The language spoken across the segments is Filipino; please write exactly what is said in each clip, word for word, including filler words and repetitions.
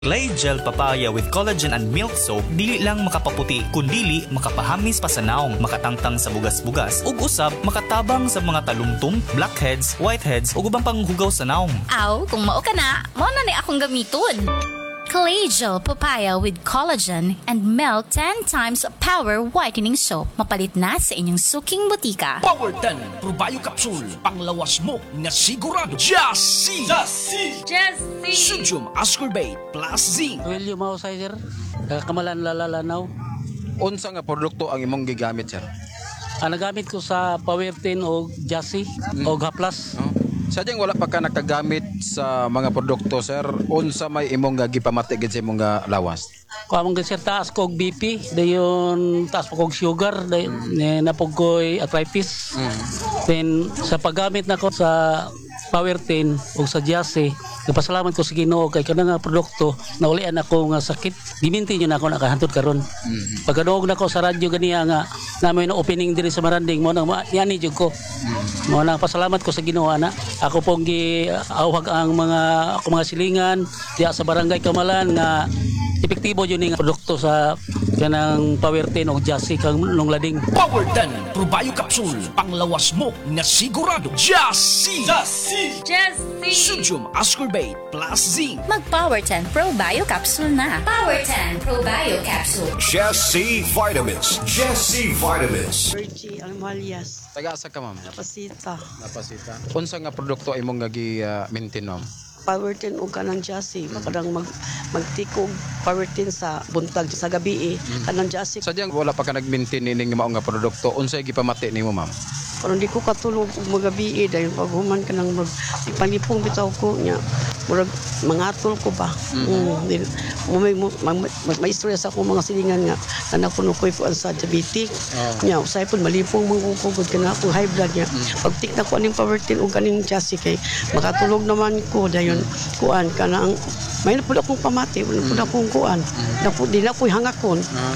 Clay Gel Papaya with collagen and milk soap dili lang makapaputi kundili makapahamis pa sa naong, makatangtang sa bugas-bugas ug usab makatabang sa mga talumtom, blackheads, whiteheads ug ubang panghugaw sa naong. Aw, kung mao ka na, mao na ni akong gamiton. Clay Gel Papaya with collagen and milk ten times power whitening soap. Mapalit na sa inyong suking butika. Power ten Probio Capsule. Panglawas mo na sigurado. Jassy! Jassy! Jessie! Sodium ascorbate plus zinc. William Mausay, sir. Kamalan lalalanaw. Unsa nga produkto ang imong gigamit, sir? Ang nagamit ko sa Power ten o Jassy o Gaplas. No? Sadyang wala pa ka nakagamit sa mga produkto, sir. Unsa may imong nga gipamati gid sa imong nga lawas? Kung among sir taas ko og B P, dayon taas pa ko og sugar, dayon napog ko'y arthritis. Mm. Then sa paggamit nako sa Power ten o sa Jassy, nagpasalamat ko sa Ginoo kay kana nga produkto naulian ako nga sakit. Giminti niyo na ako nakahantod karon. Mm-hmm. Pagkaduog nako sa radyo ganiya nga namoy na opening diri sa Maranding mo nang yani jud ko. Mm-hmm. Mo nang pasalamat ko sa Ginoo ana. Ako pong giawhag ang mga ako mga silingan diya sa barangay Kamalan nga epektibo yun yung produkto sa kanang Power ten o Jassy kang nung lading. Power ten Probio Capsule. Panglawas mo na sigurado. Jassy! Jassy! Jessie! Sodium ascorbate plus zinc. Mag Power ten Pro Bio Capsule na. Power ten Pro Bio Capsule. Jesse Vitamins. Jesse Vitamins. Virgie Almalias, Taga-asa ka, ma'am? Napasita, Napasita. Unsa nga produkto imong nga gi-maintain, ma'am? Power ten o kanang Jassy, makadang mag, magtikog Power ten sa buntag sa gabi eh, kanang Jassy. Sadyang wala pa ka nag-maintain ining mao nga produkto. Unsay gipamati nimo, ma'am? Pero hindi ko katulog og magabi eh, dahil paghuman ka nang mag, ipalipong bitaw ko niya, murag mangatol ko ba. Mm. Din, may, may, may, may istorya sa akong mga silingan nga, anak ko nukoy ko sa diabetic. Oh. Niya, usay po malipong mangkukugod ka na akong high blood niya. Pagtik na ko aning Power ten o kaning Jassy kay makatulog naman ko dahil kuan ka na ang may na po akong pamati, wala po akong kuan. Napo di na po hangakon.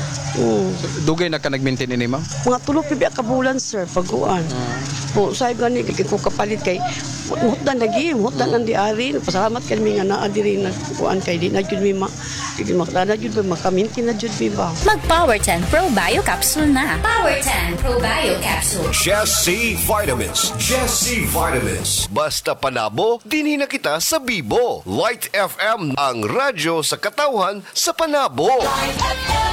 Mm. Dugay na ka nag-maintain ini, ma'am? Mga tulo pibi ka bulan sir pag kuan. Po say gani kay ko kapalit kay mutan lagi, mutan ang diari. Pasalamat kami nga naa diri na kuan kay di na jud mi ma di makdana jud ba makaminti na jud mi ba. Mag Power ten Pro Bio Capsule na. Power ten Pro Bio Capsule. Jesse Vitamins. Jesse Vitamins. Basta panabo, dinhi na kita sa Bibo. Light F M ang radyo sa katawhan sa panabo. Light F M.